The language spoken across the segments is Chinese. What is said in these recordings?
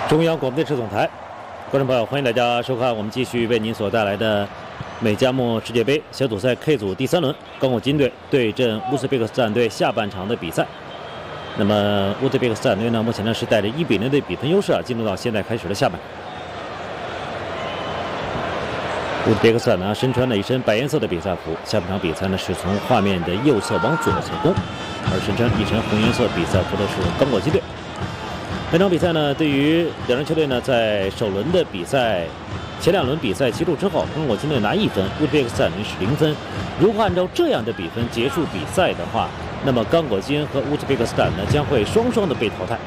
中央广播电视总台，观众朋友，欢迎大家收看我们继续为您所带来的美加墨世界杯小组赛 K 组第3轮，刚果金队对阵乌兹别克斯坦队下半场的比赛。那么乌兹别克斯坦队呢，目前呢是带着1比0的比分优势进入到现在开始的下半场。乌兹别克斯坦呢身穿了一身白颜色的比赛服，下半场比赛呢是从画面的右侧往左侧攻，而身穿一身红颜色比赛服的是刚果金队。本场比赛呢，对于两支球队呢，在首轮的比赛前2轮比赛结束之后，刚果金队拿1分，乌兹别克斯坦队是0分。如果按照这样的比分结束比赛的话，那么刚果金和乌兹别克斯坦呢将会双双的被淘汰。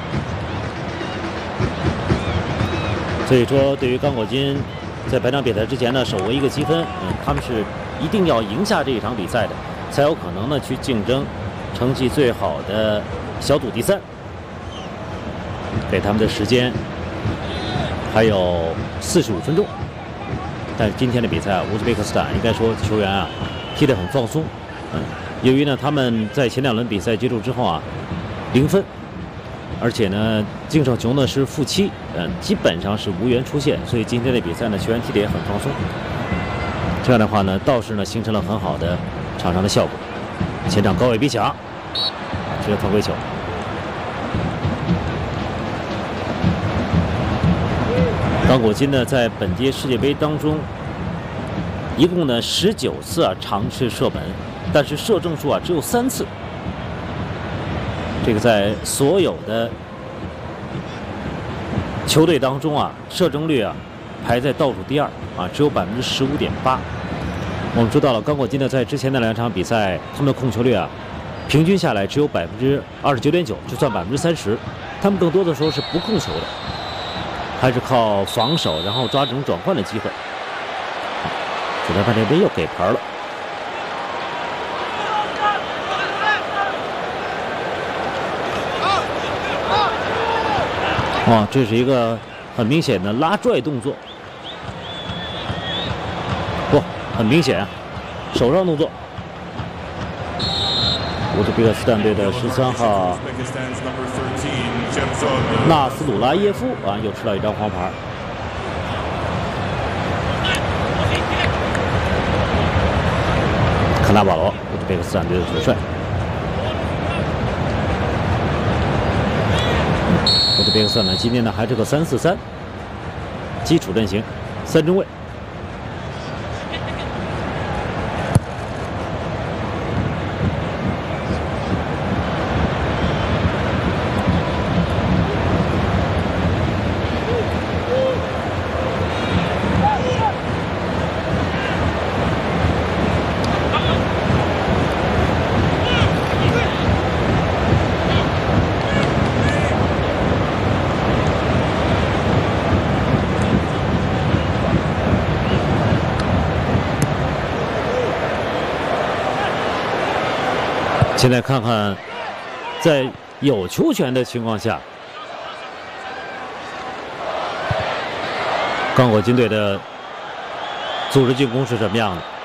所以说，对于刚果金在本场比赛之前呢，手握1个积分，他们是一定要赢下这一场比赛的，才有可能呢去竞争成绩最好的小组第3。给他们的时间还有45分钟，但是今天的比赛乌兹别克斯坦应该说球员踢得很放松，由于呢他们在前2轮比赛结束之后0分，而且呢净胜球呢是-7，基本上是无缘出线，所以今天的比赛呢球员踢得也很放松。这样的话呢，倒是呢形成了很好的场上的效果。前场高位逼抢，直接犯规球。刚果金呢，在本届世界杯当中，一共呢19次尝试射门，但是射正数只有3次。这个在所有的球队当中射正率排在倒数第2只有15.8%。我们知道了，刚果金呢在之前的2场比赛，他们的控球率平均下来只有29.9%，就算30%，他们更多的时候是不控球的。还是靠防守，然后抓这种转换的机会。主裁判这边又给牌了。这是一个很明显的拉拽动作。很明显手上动作。乌兹别克斯坦队的13号纳斯鲁拉耶夫又吃到1张黄牌。卡纳瓦罗，乌兹别克斯坦队的主帅。乌兹别克斯坦呢，今天呢还是个3-4-3基础阵型，3中卫。现在看看，在有球权的情况下，刚果金队的组织进攻是什么样的？